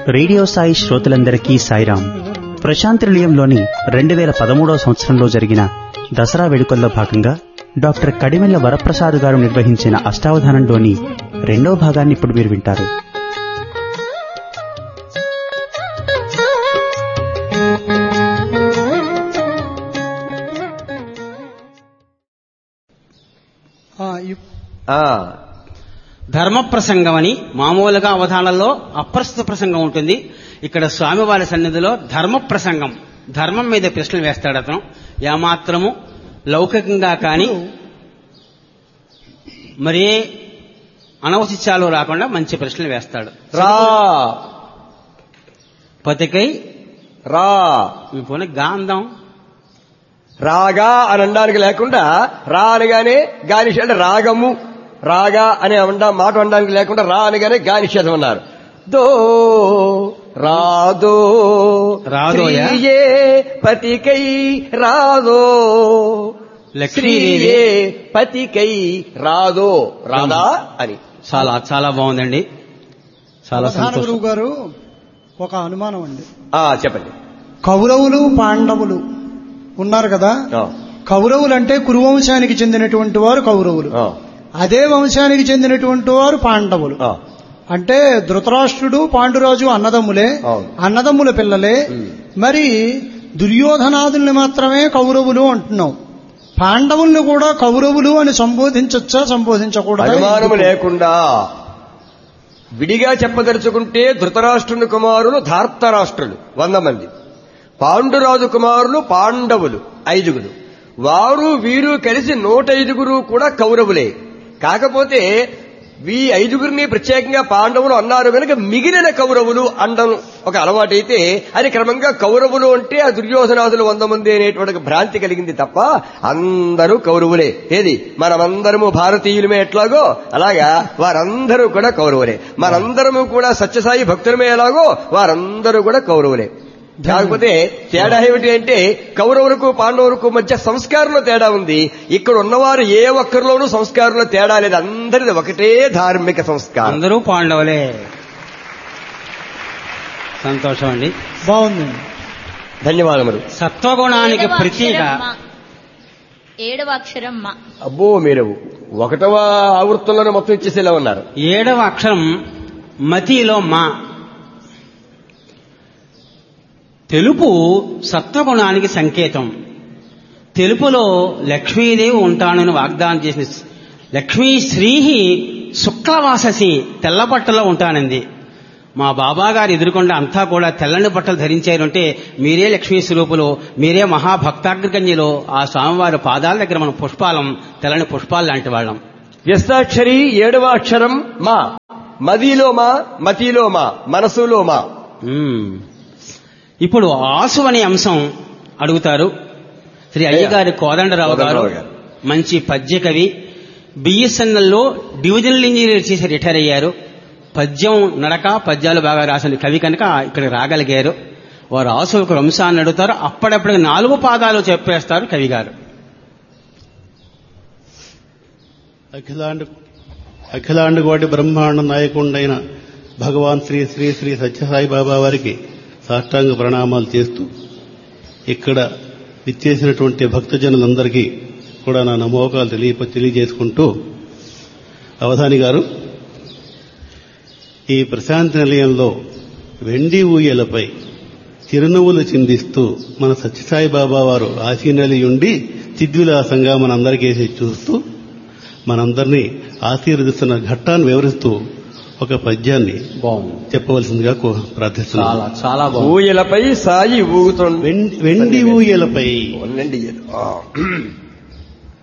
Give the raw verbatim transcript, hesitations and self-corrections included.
Radio Sai శ్రోతలందరికీ సాయిరాం. ప్రశాంతి నిలయంలోని రెండు వేల పదమూడవ సంవత్సరంలో జరిగిన దసరా వేడుకల్లో భాగంగా డాక్టర్ కడిమెళ్ల వరప్రసాద్ గారు నిర్వహించిన అష్టావధానంలోని రెండవ భాగాన్ని ఇప్పుడు మీరు వింటారు. ధర్మ ప్రసంగం అని మామూలుగా అవధానంలో అప్రస్తుత ప్రసంగం ఉంటుంది. ఇక్కడ స్వామివారి సన్నిధిలో ధర్మ ప్రసంగం, ధర్మం మీద ప్రశ్నలు వేస్తాడు అతను. ఏమాత్రము లౌకికంగా కానీ మరే అనవశిష్యాలు రాకుండా మంచి ప్రశ్నలు వేస్తాడు. రా పతికై రా పోనీ గాంధం రాగా అని అనడానికి లేకుండా రా అనగానే గానిష అంటే రాగము రాగా అనే మాట అనడానికి లేకుండా రా అనగానే గానిషేధం అన్నారు. దో రాదో రాదోయే పతికై రాదో లక్ష్మీయే పతికై రాదో రాదా అని. చాలా చాలా బాగుందండి. చాలా సంతోషం గారు. ఒక అనుమానం అండి. చెప్పండి. కౌరవులు పాండవులు ఉన్నారు కదా, కౌరవులు అంటే కురువంశానికి చెందినటువంటి వారు కౌరవులు, అదే వంశానికి చెందినటువంటి వారు పాండవులు. అంటే ధృతరాష్ట్రుడు పాండురాజు అన్నదమ్ములే, అన్నదమ్ముల పిల్లలే. మరి దుర్యోధనాదుల్ని మాత్రమే కౌరవులు అంటున్నాం, పాండవుల్ని కూడా కౌరవులు అని సంబోధించచ్చా సంబోధించకూడదా? అనుమానము లేకుండా విడిగా చెప్పదలుచుకుంటే ధృతరాష్ట్రుని కుమారులు ధార్తరాష్ట్రులు వంద మంది, పాండురాజు కుమారులు పాండవులు ఐదుగురు, వారు వీరు కలిసి నూట ఐదుగురు కూడా కౌరవులే. కాకపోతే ఈ ఐదుగురిని ప్రత్యేకంగా పాండవులు అన్నారు కనుక మిగిలిన కౌరవులు అనడం ఒక అలవాటైతే అది క్రమంగా కౌరవులు అంటే ఆ దుర్యోధనాదులు వంద మంది అనేటువంటి భ్రాంతి కలిగింది తప్ప అందరూ కౌరవులే. ఏది మనమందరము భారతీయులమే ఎట్లాగో అలాగా వారందరూ కూడా కౌరవులే. మనందరము కూడా సత్యసాయి భక్తులమే ఎలాగో వారందరూ కూడా కౌరవులే. కాకపోతే తేడా ఏమిటి అంటే కౌరవులకు పాండవులకు మధ్య సంస్కారంలో తేడా ఉంది. ఇక్కడ ఉన్నవారు ఏ ఒక్కరిలోనూ సంస్కారంలో తేడా లేదు, అందరిది ఒకటే ధార్మిక సంస్కారం, అందరూ పాండవులే. సంతోషం అండి, బాగుందండి, ధన్యవాదములు. సత్వగుణానికి ప్రతీక ఏడవ అక్షరం మా. అబ్బో, మీరు ఒకటవ ఆవృత్తంలోనే మొత్తం ఇచ్చేసేలా ఉన్నారు. ఏడవ అక్షరం మతిలో మా. తెలుపు సత్వగుణానికి సంకేతం. తెలుపులో లక్ష్మీదేవి ఉంటానని వాగ్దానం చేసిన లక్ష్మీ శ్రీహి శుక్లవాససి తెల్ల బట్టలో ఉంటానంది. మా బాబా గారు ఎదురుకుండా అంతా కూడా తెల్లని బట్టలు ధరించారంటే మీరే లక్ష్మీ స్వరూపులు, మీరే మహాభక్తాగ్రగణ్యులు. ఆ స్వామివారి పాదాల దగ్గర మనం పుష్పాలం, తెల్లని పుష్పాలు లాంటి వాళ్ళం. వ్యస్తాక్షరి ఏడవ అక్షరం మా. మదిలో మా, మతిలో మా, మనసులో మా. ఇప్పుడు ఆసు అనే అంశం అడుగుతారు శ్రీ అయ్యగారి కోదండరావు గారు. మంచి పద్య కవి, బిఎస్ఎన్ఎల్లో డివిజనల్ ఇంజనీర్ చేసి రిటైర్ అయ్యారు. పద్యం నడక పద్యాలు బాగా రాసిన కవి కనుక ఇక్కడ రాగలిగారు. వారు ఆసు ఒక అంశాన్ని అడుగుతారు, అప్పుడప్పుడు నాలుగు పాదాలు చెప్పేస్తారు కవి గారు. అఖిలాండ అఖిలాండకోటి బ్రహ్మాండ నాయకుండైన భగవాన్ శ్రీ శ్రీ శ్రీ సత్యసాయి బాబా వారికి సాష్టాంగ ప్రణామాలు చేస్తూ ఇక్కడ విచ్చేసినటువంటి భక్తజనులందరికీ కూడా నా నమోకాలు తెలియ తెలియజేసుకుంటూ అవధాని గారు, ఈ ప్రశాంతి నిలయంలో వెండి ఊయలపై చిరునవ్వులు చిందిస్తూ మన సత్యసాయి బాబా వారు ఆశీనలియుండి చిద్విలాసంగా మనందరికేసి చూస్తూ మనందరినీ ఆశీర్వదిస్తున్న ఘట్టాన్ని వివరిస్తూ ఒక పద్యాన్ని చెప్పవలసిందిగా ప్రార్థిస్తున్నాను. చాలా ఊయలపై సాయి ఊగుతుంది, వెండి ఊయలపై.